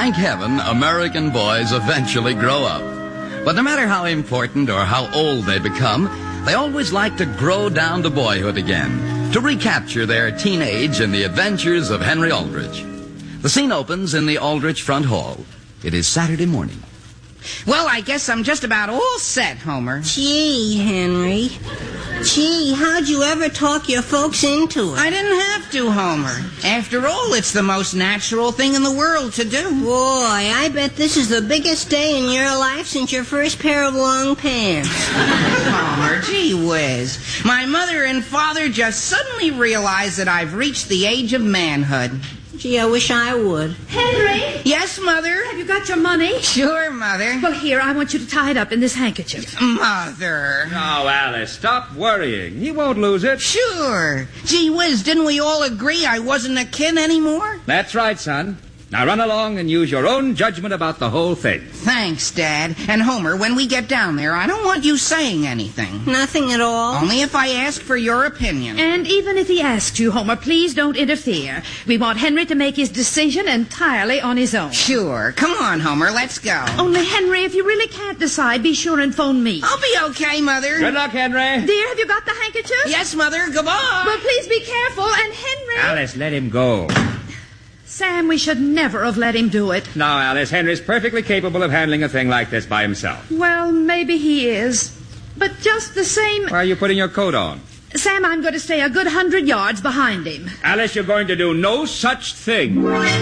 Thank heaven, American boys eventually grow up. But no matter how important or how old they become, they always like to grow down to boyhood again, to recapture their teenage in the adventures of Henry Aldrich. The scene opens in the Aldrich front hall. It is Saturday morning. Well, I guess I'm just about all set, Homer. Gee, Henry. Gee, how'd you ever talk your folks into it? I didn't have to, Homer. After all, it's the most natural thing in the world to do. Boy, I bet this is the biggest day in your life since your first pair of long pants. Homer, gee whiz. My mother and father just suddenly realized that I've reached the age of manhood. Gee, I wish I would. Henry? Yes, Mother? Have you got your money? Sure, Mother. Well, here, I want you to tie it up in this handkerchief. Mother. Oh, Alice, stop worrying. He won't lose it. Sure. Gee whiz, didn't we all agree I wasn't a kid anymore? That's right, son. Now run along and use your own judgment about the whole thing. Thanks, Dad. And Homer, when we get down there, I don't want you saying anything. Nothing at all? Only if I ask for your opinion. And even if he asks you, Homer, please don't interfere. We want Henry to make his decision entirely on his own. Sure. Come on, Homer, let's go. Only, Henry, if you really can't decide, be sure and phone me. I'll be okay, Mother. Good luck, Henry. Dear, have you got the handkerchief? Yes, Mother. Goodbye. Well, please be careful. And Henry... Alice, let him go. Sam, we should never have let him do it. No, Alice, Henry's perfectly capable of handling a thing like this by himself. Well, maybe he is. But just the same... Why are you putting your coat on? Sam, I'm going to stay a good 100 yards behind him. Alice, you're going to do no such thing.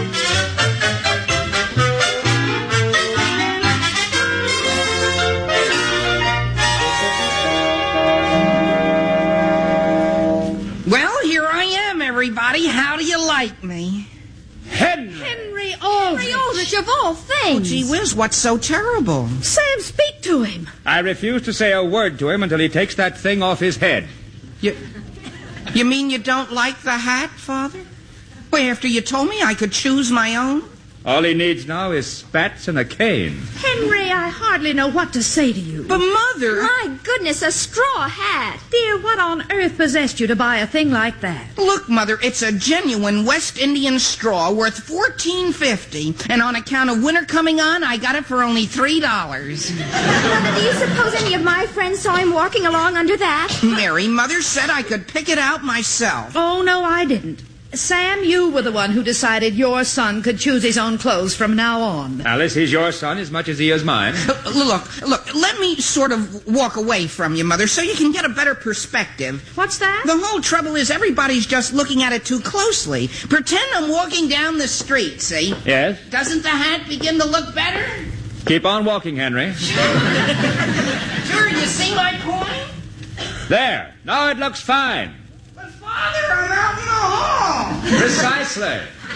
Well, here I am, everybody. How do you like me? Henry Aldrich. Henry Aldrich, of all things. Oh, gee whiz, what's so terrible? Sam, speak to him. I refuse to say a word to him until he takes that thing off his head. You mean you don't like the hat, Father? Why, after you told me I could choose my own? All he needs now is spats and a cane. Henry, I hardly know what to say to you. But, Mother... My goodness, a straw hat. Dear, what on earth possessed you to buy a thing like that? Look, Mother, it's a genuine West Indian straw worth $14.50. And on account of winter coming on, I got it for only $3. Mother, do you suppose any of my friends saw him walking along under that? Mary, Mother said I could pick it out myself. Oh, no, I didn't. Sam, you were the one who decided your son could choose his own clothes from now on. Alice, he's your son as much as he is mine. Look, let me sort of walk away from you, Mother, so you can get a better perspective. What's that? The whole trouble is everybody's just looking at it too closely. Pretend I'm walking down the street, see? Yes? Doesn't the hat begin to look better? Keep on walking, Henry. Sure, you see my point? There. Now it looks fine. But, Father, I'm out in the hall. Precisely.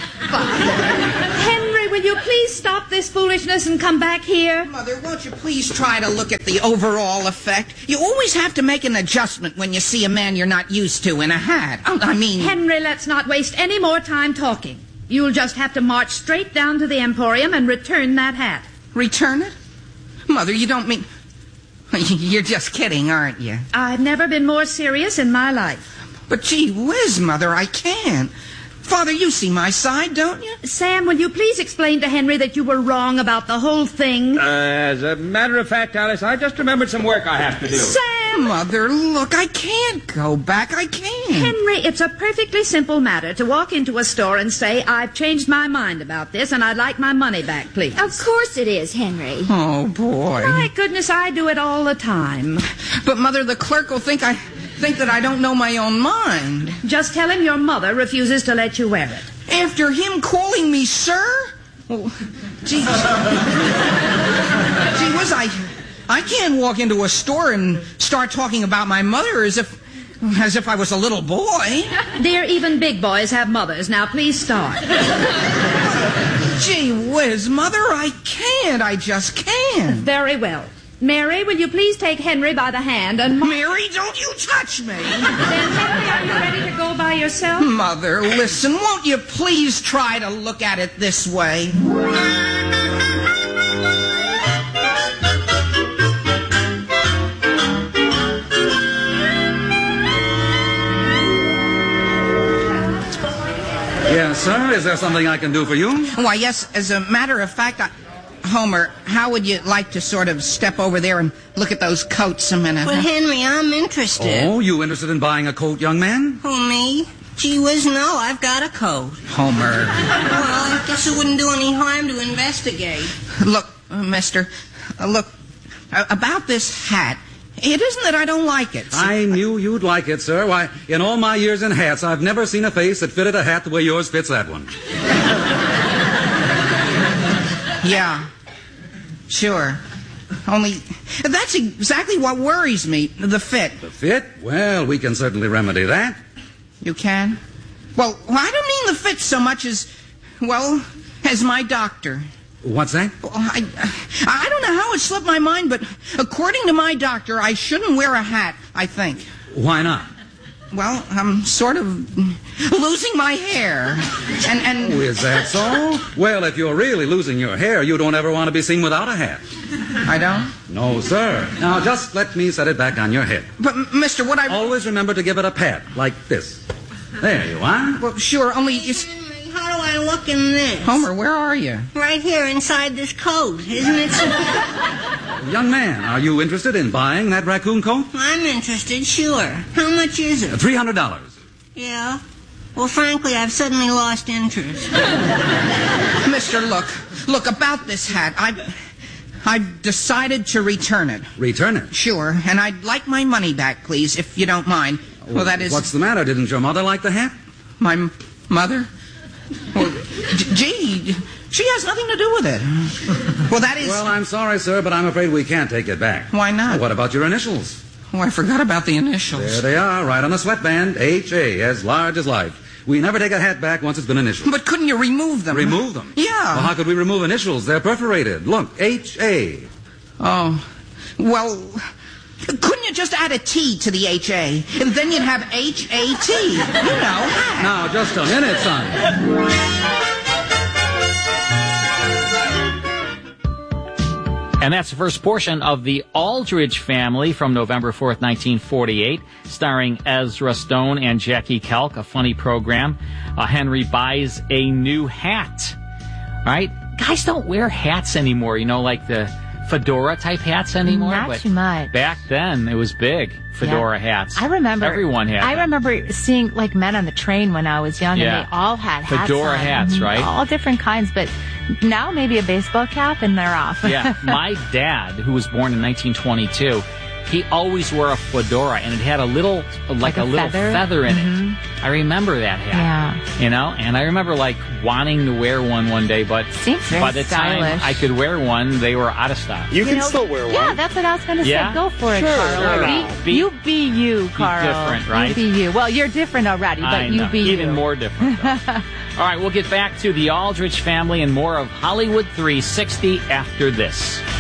Henry, will you please stop this foolishness and come back here? Mother, won't you please try to look at the overall effect? You always have to make an adjustment when you see a man you're not used to in a hat. Henry, let's not waste any more time talking. You'll just have to march straight down to the Emporium and return that hat. Return it? Mother, you don't mean... You're just kidding, aren't you? I've never been more serious in my life. But gee whiz, Mother, I can't. Father, you see my side, don't you? Sam, will you please explain to Henry that you were wrong about the whole thing? As a matter of fact, Alice, I just remembered some work I have to do. Sam! Mother, look, I can't go back. I can't. Henry, it's a perfectly simple matter to walk into a store and say, I've changed my mind about this and I'd like my money back, please. Of course it is, Henry. Oh, boy. My goodness, I do it all the time. But, Mother, the clerk will think that I don't know my own mind. Just tell him your mother refuses to let you wear it. After him calling me sir? Oh, gee whiz, I can't walk into a store and start talking about my mother as if I was a little boy. Dear, even big boys have mothers. Now, please start. Gee whiz, Mother, I can't. I just can't. Very well. Mary, will you please take Henry by the hand and... Mary, don't you touch me. Then, Henry, are you ready to go by yourself? Mother, listen, won't you please try to look at it this way? Sir, is there something I can do for you? Why, yes, as a matter of fact, Homer, how would you like to sort of step over there and look at those coats a minute? But, Henry, I'm interested. Oh, you interested in buying a coat, young man? Who, me? Gee whiz, no, I've got a coat. Homer. Well, I guess it wouldn't do any harm to investigate. Look, mister, look, about this hat. It isn't that I don't like it. I knew you'd like it, sir. Why, in all my years in hats, I've never seen a face that fitted a hat the way yours fits that one. Yeah, sure. Only, that's exactly what worries me, the fit. The fit? Well, we can certainly remedy that. You can? Well, I don't mean the fit so much as, well, as my doctor. What's that? Well, I don't know how it slipped my mind, but according to my doctor, I shouldn't wear a hat, I think. Why not? Well, I'm sort of losing my hair. And Oh, is that so? Well, if you're really losing your hair, you don't ever want to be seen without a hat. I don't? No, sir. Now, just let me set it back on your head. But, mister, what I... Always remember to give it a pat, like this. There you are. Well, sure, only... Henry, how do I look in this? Homer, where are you? Right here inside this coat. Isn't it so... Young man, are you interested in buying that raccoon coat? I'm interested, sure. How much is it? $300. Yeah? Well, frankly, I've suddenly lost interest. Mister, look, about this hat, I've decided to return it. Return it? Sure, and I'd like my money back, please, if you don't mind. Well, that is... What's the matter? Didn't your mother like the hat? My mother? Well, gee, she has nothing to do with it. Well, that is... Well, I'm sorry, sir, but I'm afraid we can't take it back. Why not? Well, what about your initials? Oh, I forgot about the initials. There they are, right on the sweatband. H.A., as large as life. We never take a hat back once it's been initialed. But couldn't you remove them? Remove them? Yeah. Well, how could we remove initials? They're perforated. Look, H.A. Oh, well, couldn't you just add a T to the H.A., and then you'd have H.A.T., you know? Now, just a minute, son. And that's the first portion of The Aldrich Family from November 4th, 1948, starring Ezra Stone and Jackie Kelk, a funny program. Henry buys a new hat. All right? Guys don't wear hats anymore, you know, like the fedora-type hats anymore. Not too much. Back then, it was big, fedora hats. I remember. Everyone had them. remember seeing, like, men on the train when I was young, and they all had hats fedora on. hats, right? All different kinds, but now maybe a baseball cap, and they're off. Yeah, my dad, who was born in 1922, he always wore a fedora, and it had a little, like a little feather in it. I remember that hat. Yeah. You know, and I remember, like, wanting to wear one day, but Seems very by the time stylish. I could wear one, they were out of stock. You can still wear one. Yeah, that's what I was going to Yeah? say. Go for it, Sure, Carl. why not? You be you, Carl. different, right? You be you. Well, you're different already, but I you know. be you. Even more different, though. All right, we'll get back to The Aldrich Family and more of Hollywood 360 after this.